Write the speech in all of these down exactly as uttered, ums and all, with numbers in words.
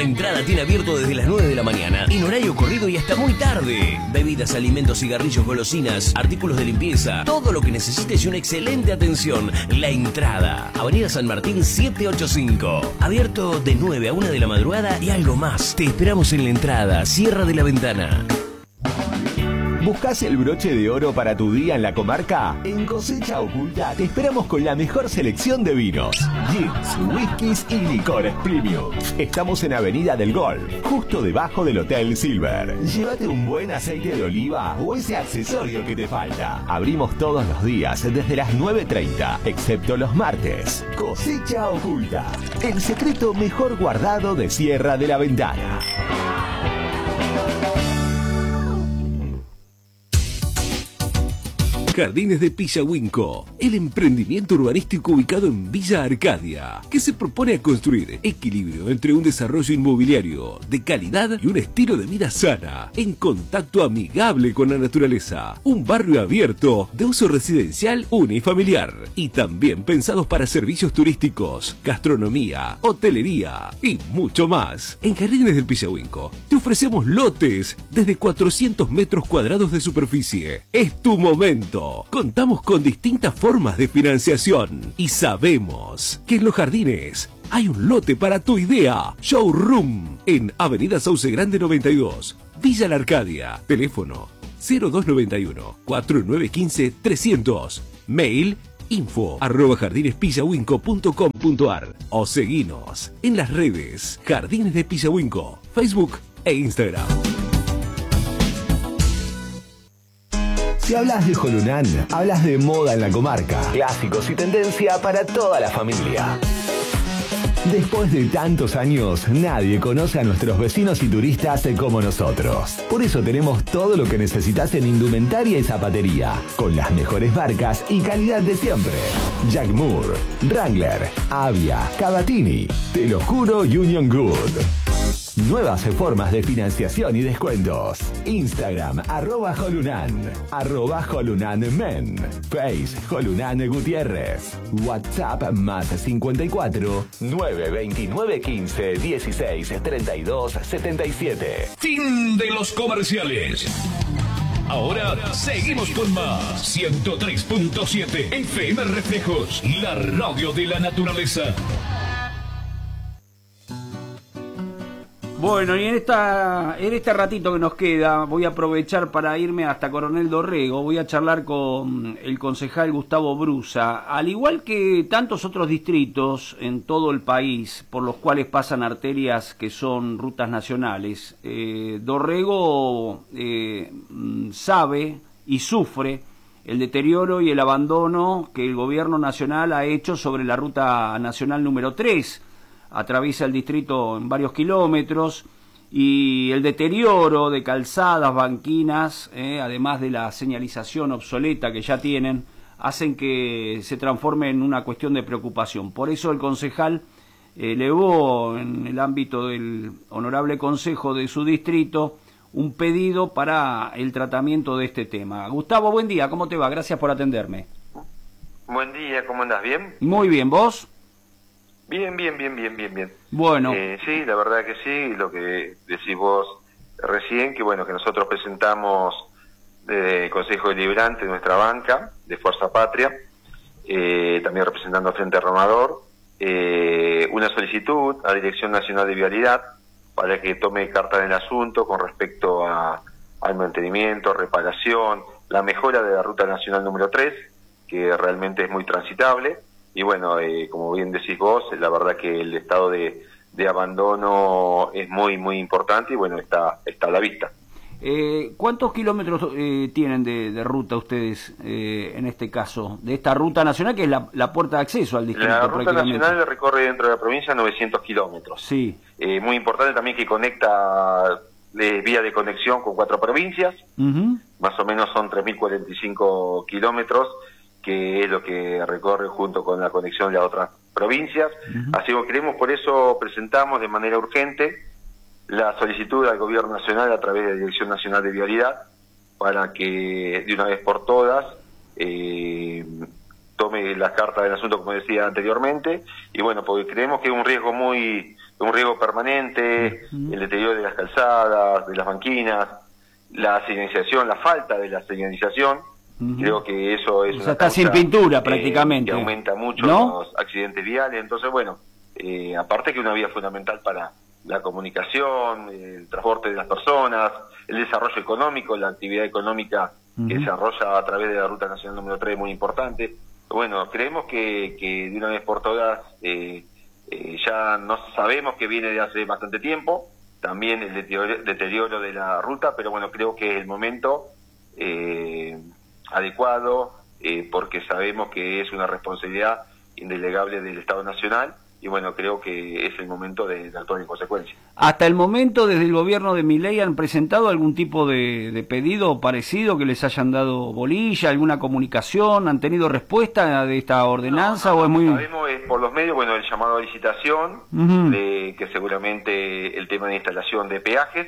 La Entrada tiene abierto desde las nueve de la mañana, en horario corrido y hasta muy tarde. Bebidas, alimentos, cigarrillos, golosinas, artículos de limpieza, todo lo que necesites y una excelente atención. La Entrada, Avenida San Martín setecientos ochenta y cinco. Abierto de nueve a una de la madrugada y algo más. Te esperamos en La Entrada, Sierra de la Ventana. ¿Buscás el broche de oro para tu día en la comarca? En Cosecha Oculta te esperamos con la mejor selección de vinos, gins, whiskies y licores premium. Estamos en Avenida del Golf, justo debajo del Hotel Silver. Llévate un buen aceite de oliva o ese accesorio que te falta. Abrimos todos los días desde las nueve treinta, excepto los martes. Cosecha Oculta, el secreto mejor guardado de Sierra de la Ventana. Jardines de Pillahuinco, el emprendimiento urbanístico ubicado en Villa Arcadia, que se propone a construir equilibrio entre un desarrollo inmobiliario de calidad y un estilo de vida sana, en contacto amigable con la naturaleza. Un barrio abierto de uso residencial unifamiliar y también pensados para servicios turísticos, gastronomía, hotelería y mucho más. En Jardines del Pillahuinco te ofrecemos lotes desde cuatrocientos metros cuadrados de superficie. Es tu momento. Contamos con distintas formas de financiación y sabemos que en los jardines hay un lote para tu idea. Showroom en Avenida Sauce Grande noventa y dos, Villa La Arcadia. Teléfono cero dos nueve uno, cuatro nueve uno cinco, trescientos. Mail info arroba jardinespillahuinco punto com punto ar o seguinos en las redes Jardines de Pillahuinco, Facebook e Instagram. Si hablas de Jolunán, hablas de moda en la comarca, clásicos y tendencia para toda la familia. Después de tantos años, nadie conoce a nuestros vecinos y turistas como nosotros. Por eso tenemos todo lo que necesitas en indumentaria y zapatería, con las mejores marcas y calidad de siempre. Jack Moore, Wrangler, Avia, Cavatini, Te lo juro, Union Good. Nuevas formas de financiación y descuentos. Instagram, arroba Jolunan, arroba Jolunan Men, Face, Jolunan Gutiérrez, WhatsApp más cincuenta y cuatro, nueve veintinueve quince dieciséis treinta y dos setenta y siete. Fin de los comerciales. Ahora seguimos con más. ciento tres punto siete F M Reflejos, la radio de la naturaleza. Bueno, y en esta en este ratito que nos queda voy a aprovechar para irme hasta Coronel Dorrego. Voy a charlar con el concejal Gustavo Brusa. Al igual que tantos otros distritos en todo el país por los cuales pasan arterias que son rutas nacionales, eh, Dorrego eh, sabe y sufre el deterioro y el abandono que el gobierno nacional ha hecho sobre la ruta nacional número tres. Atraviesa el distrito en varios kilómetros y el deterioro de calzadas, banquinas, eh, además de la señalización obsoleta que ya tienen, hacen que se transforme en una cuestión de preocupación. Por eso el concejal elevó en el ámbito del honorable consejo de su distrito un pedido para el tratamiento de este tema. Gustavo, buen día, ¿cómo te va? Gracias por atenderme. Buen día, ¿cómo andás? ¿Bien? Muy bien, ¿vos? Bien, bien, bien, bien, bien, bien. Bueno. Eh, sí, la verdad que sí, lo que decís vos recién, que bueno, que nosotros presentamos desde el Consejo Deliberante de nuestra banca, de Fuerza Patria, eh, también representando a Frente Renovador, eh, una solicitud a Dirección Nacional de Vialidad para que tome carta en el asunto con respecto a, al mantenimiento, reparación, la mejora de la ruta nacional número tres, que realmente es muy transitable. Y bueno, eh, como bien decís vos, la verdad que el estado de, de abandono es muy, muy importante y bueno, está, está a la vista. Eh, ¿Cuántos kilómetros eh, tienen de, de ruta ustedes eh, en este caso? De esta ruta nacional que es la, la puerta de acceso al distrito. La ruta nacional recorre dentro de la provincia novecientos kilómetros. Sí. Eh, muy importante también que conecta de vía de conexión con cuatro provincias. Uh-huh. Más o menos son tres mil cuarenta y cinco kilómetros, que es lo que recorre junto con la conexión de las otras provincias. Uh-huh. Así que queremos, por eso presentamos de manera urgente la solicitud al Gobierno Nacional a través de la Dirección Nacional de Vialidad para que de una vez por todas eh, tome las cartas del asunto, como decía anteriormente, y bueno, porque creemos que es un riesgo muy un riesgo permanente, uh-huh. el deterioro de las calzadas, de las banquinas, la señalización, la falta de la señalización. Uh-huh. Creo que eso es o sea, una está causa, sin pintura prácticamente, eh, que aumenta mucho, ¿no?, los accidentes viales. Entonces, bueno, eh, aparte que una vía fundamental para la comunicación, el transporte de las personas, el desarrollo económico, la actividad económica uh-huh. que se desarrolla a través de la Ruta Nacional número tres es muy importante. Bueno, creemos que, que de una vez por todas eh, eh, ya no sabemos que viene de hace bastante tiempo, también el deterioro, deterioro de la ruta, pero bueno, creo que es el momento eh, adecuado, eh, porque sabemos que es una responsabilidad indelegable del Estado Nacional, y bueno, creo que es el momento de, de actuar en consecuencia. Hasta el momento, desde el gobierno de Milei, ¿han presentado algún tipo de, de pedido parecido, que les hayan dado bolilla, alguna comunicación? ¿Han tenido respuesta de esta ordenanza? No, no, o es muy... Sabemos es por los medios, bueno, el llamado a licitación, uh-huh. de que seguramente el tema de instalación de peajes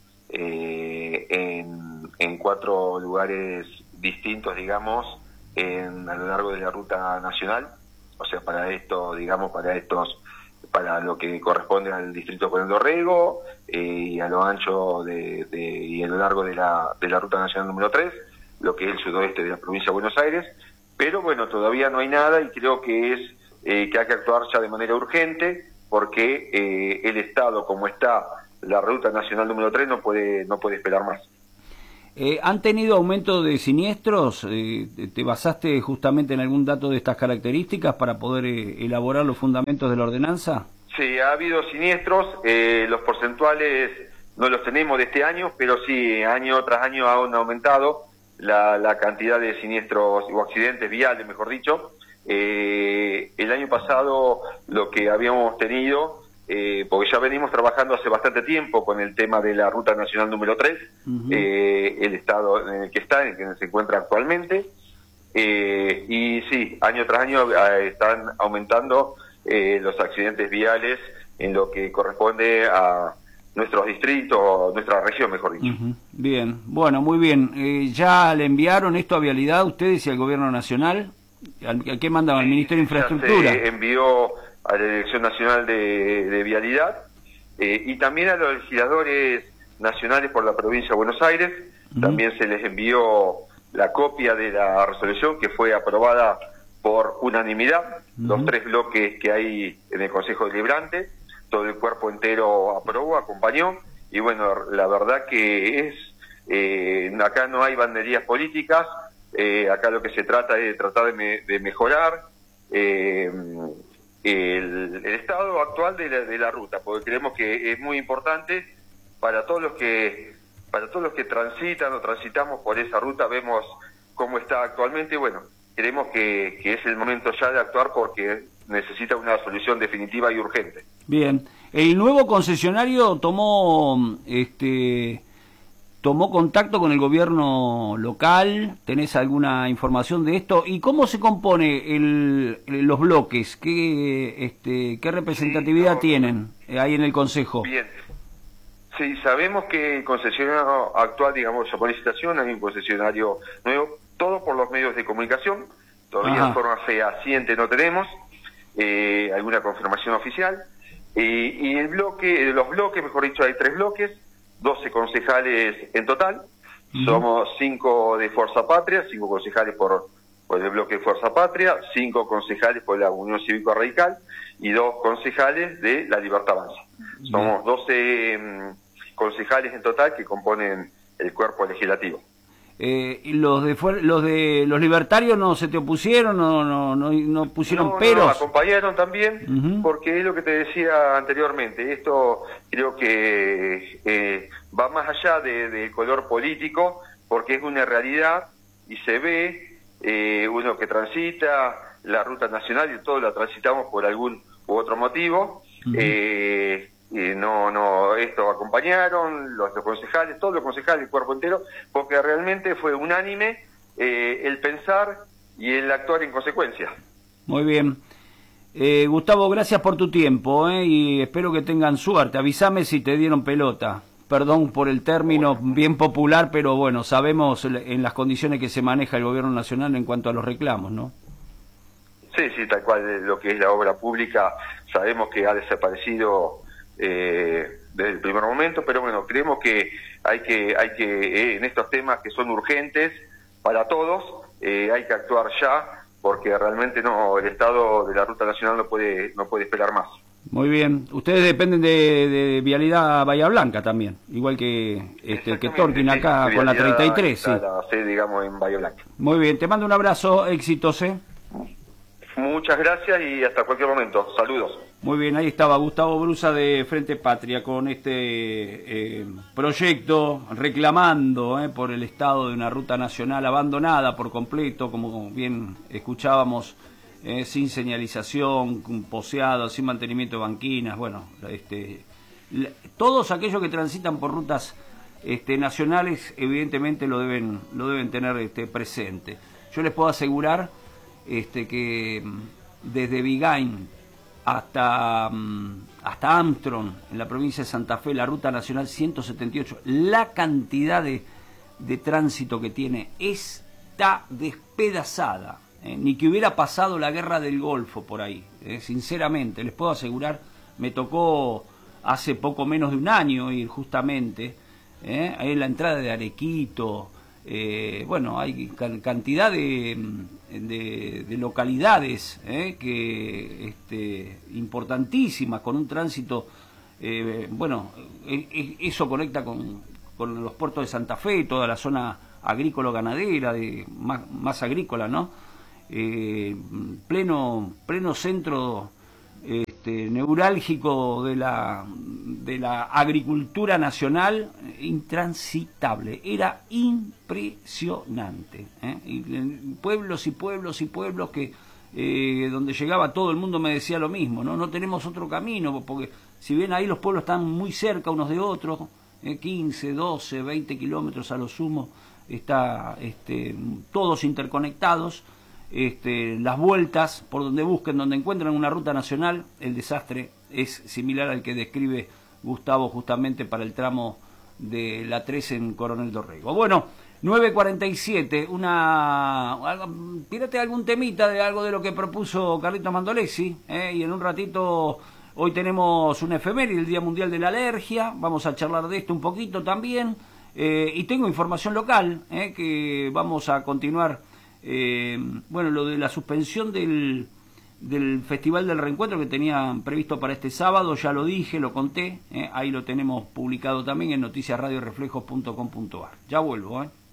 eh, en, en cuatro lugares distintos, digamos, en, a lo largo de la ruta nacional. O sea, para esto, digamos, para estos, para lo que corresponde al distrito de Coronel Dorrego, eh, y a lo ancho de, de, y a lo largo de la, de la Ruta Nacional número tres, lo que es el sudoeste de la provincia de Buenos Aires. Pero bueno, todavía no hay nada, y creo que es eh, que hay que actuar ya de manera urgente, porque eh, el estado como está la Ruta Nacional número tres no puede, no puede esperar más. Eh, ¿Han tenido aumento de siniestros? Eh, ¿Te basaste justamente en algún dato de estas características para poder eh, elaborar los fundamentos de la ordenanza? Sí, ha habido siniestros, eh, los porcentuales no los tenemos de este año, pero sí, año tras año han aumentado la, la cantidad de siniestros o accidentes viales, mejor dicho. Eh, el año pasado lo que habíamos tenido... Eh, porque ya venimos trabajando hace bastante tiempo con el tema de la Ruta Nacional número tres, uh-huh. eh, el estado en el que está, en el que se encuentra actualmente, eh, y sí, año tras año eh, están aumentando eh, los accidentes viales en lo que corresponde a nuestros distritos, nuestra región, mejor dicho. Uh-huh. Bien, bueno, muy bien. Eh, ¿Ya le enviaron esto a Vialidad ustedes y al Gobierno Nacional? ¿A qué mandaban? ¿Al Ministerio de Infraestructura? Se envió a la Dirección Nacional de, de Vialidad, eh, y también a los legisladores nacionales por la provincia de Buenos Aires. Uh-huh. También se les envió la copia de la resolución, que fue aprobada por unanimidad, uh-huh. los tres bloques que hay en el Consejo Deliberante, todo el cuerpo entero aprobó, acompañó, y bueno, la verdad que es, eh, acá no hay banderías políticas, eh, acá lo que se trata es de tratar de, me, de mejorar eh, El, el estado actual de la, de la ruta, porque creemos que es muy importante para todos los que para todos los que transitan o transitamos por esa ruta. Vemos cómo está actualmente, y bueno, creemos que, que es el momento ya de actuar, porque necesita una solución definitiva y urgente. Bien, el nuevo concesionario tomó este tomó contacto con el gobierno local. ¿Tenés alguna información de esto? ¿Y cómo se compone el, los bloques? ¿Qué, este, qué representatividad sí, no, tienen ahí en el Consejo? Bien. Sí, sabemos que el concesionario actual, digamos, por licitación, hay un concesionario nuevo, todo por los medios de comunicación. Todavía Ajá. en forma fehaciente no tenemos eh, alguna confirmación oficial. Eh, y el bloque, los bloques, mejor dicho, hay tres bloques, doce concejales en total, uh-huh. somos cinco de Fuerza Patria, cinco concejales por, por el bloque de Fuerza Patria, cinco concejales por la Unión Cívico Radical y dos concejales de la Libertad Avanza. Uh-huh. Somos doce um, concejales en total que componen el cuerpo legislativo. Eh, ¿y los de los de los libertarios no se te opusieron, no no no, no pusieron no, peros? No, acompañaron también, uh-huh. porque es lo que te decía anteriormente, esto creo que eh, va más allá del de color político, porque es una realidad y se ve, eh, uno que transita la ruta nacional, y todos la transitamos por algún u otro motivo, uh-huh. eh, y no, no, esto acompañaron los, los concejales, todos los concejales, el cuerpo entero, porque realmente fue unánime eh, el pensar y el actuar en consecuencia. Muy bien. Eh, Gustavo, gracias por tu tiempo, eh, y espero que tengan suerte. Avísame si te dieron pelota. Perdón por el término bien popular, pero bueno, sabemos en las condiciones que se maneja el gobierno nacional en cuanto a los reclamos, ¿no? Sí, sí, tal cual, lo que es la obra pública, sabemos que ha desaparecido eh, desde el primer momento, pero bueno, creemos que hay que, hay que eh, en estos temas que son urgentes para todos, eh, hay que actuar ya, porque realmente no, el estado de la ruta nacional no puede, no puede esperar más. Muy bien. Ustedes dependen de, de Vialidad Bahía Blanca también, igual que este que Torquín acá sí, con la treinta y tres. Sí. Sí. La sede, digamos, en Bahía Blanca. Muy bien, te mando un abrazo, éxitos, ¿eh? Muchas gracias y hasta cualquier momento. Saludos. Muy bien, ahí estaba Gustavo Brusa de Frente Patria con este eh, proyecto reclamando eh, por el estado de una ruta nacional abandonada por completo, como bien escuchábamos, eh, sin señalización, poseado, sin mantenimiento de banquinas, bueno, este, la, todos aquellos que transitan por rutas este, nacionales evidentemente lo deben, lo deben tener este, presente. Yo les puedo asegurar este, que desde Bigain hasta, hasta Armstrong, en la provincia de Santa Fe, la ruta nacional ciento setenta y ocho, la cantidad de, de tránsito que tiene está despedazada, eh, ni que hubiera pasado la guerra del Golfo por ahí, eh, sinceramente, les puedo asegurar, me tocó hace poco menos de un año ir justamente, eh, ahí en la entrada de Arequito, eh, bueno, hay can, cantidad de, de, de localidades eh, que este, importantísimas, con un tránsito, eh, bueno, eh, eso conecta con, con los puertos de Santa Fe, toda la zona agrícola-ganadera, de, más, más agrícola, ¿no? Eh, pleno, pleno centro este, neurálgico de la, de la agricultura nacional, intransitable, era impresionante, ¿eh? Y, pueblos y pueblos y pueblos que eh, donde llegaba todo el mundo me decía lo mismo, no no tenemos otro camino, porque si bien ahí los pueblos están muy cerca unos de otros, eh, quince, doce, veinte kilómetros a lo sumo, está este, todos interconectados. Este, las vueltas, por donde busquen, donde encuentran una ruta nacional, el desastre es similar al que describe Gustavo justamente para el tramo de la tres en Coronel Dorrego. Bueno, nueve cuarenta y siete, una... tírate algún temita de algo de lo que propuso Carlitos Mandolesi, ¿eh? Y en un ratito, hoy tenemos una efeméride, el Día Mundial de la Alergia, vamos a charlar de esto un poquito también, eh, y tengo información local, ¿eh? Que vamos a continuar. Eh, bueno, lo de la suspensión del, del Festival del Reencuentro que tenían previsto para este sábado, ya lo dije, lo conté, eh, ahí lo tenemos publicado también en noticias radio reflejos punto com punto ar. Ya vuelvo, ¿eh?